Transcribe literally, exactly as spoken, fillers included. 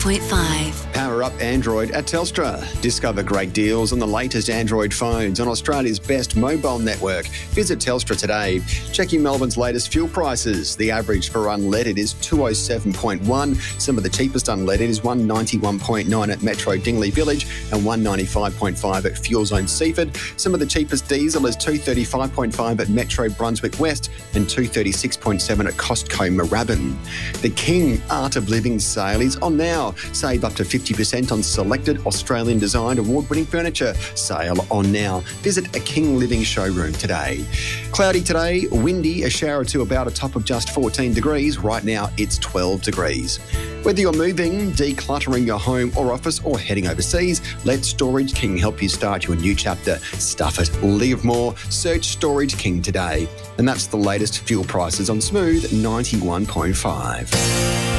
point five. Power up Android at Telstra. Discover great deals on the latest Android phones on Australia's best mobile network. Visit Telstra today. Checking Melbourne's latest fuel prices. The average for unleaded is two oh seven point one. Some of the cheapest unleaded is one ninety-one point nine at Metro Dingley Village and one ninety-five point five at Fuel Zone Seaford. Some of the cheapest diesel is two thirty-five point five at Metro Brunswick West and two thirty-six point seven at Costco Moorabbin. The King Art of Living sale is on now. Save up to fifty percent on selected Australian designed award-winning furniture. Sale on now. Visit a King Living showroom today. Cloudy today, windy, a shower or two about a top of just fourteen degrees. Right now it's twelve degrees. Whether you're moving, decluttering your home or office or heading overseas, let Storage King help you start your new chapter. Stuff it, live more, search Storage King today. And that's the latest fuel prices on Smooth ninety-one point five.